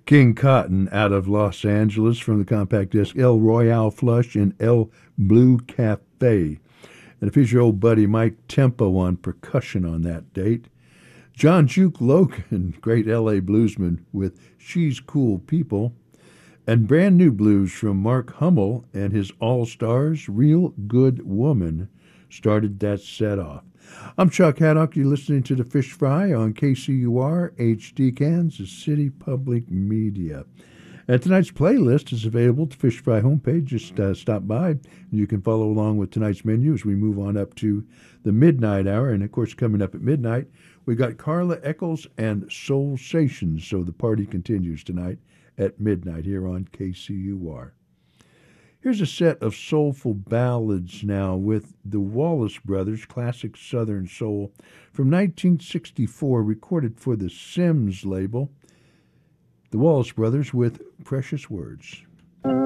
King Cotton out of Los Angeles from the compact disc El Royale Flush and El Blue Cafe. And it features your old buddy Mike Tempo on percussion on that date. John Juke Logan, great L.A. bluesman with She's Cool People. And brand new blues from Mark Hummel and his All-Stars, Real Good Woman, started that set off. I'm Chuck Haddock. You're listening to The Fish Fry on KCUR HD Kansas City Public Media. And tonight's playlist is available at the Fish Fry homepage. Just stop by, and you can follow along with tonight's menu as we move on up to the midnight hour. And, of course, coming up at midnight, we got Carla Eccles and Soul Sations. So the party continues tonight at midnight here on KCUR. Here's a set of soulful ballads now with the Wallace Brothers, classic Southern soul, from 1964, recorded for the Sims label. The Wallace Brothers with Precious Words.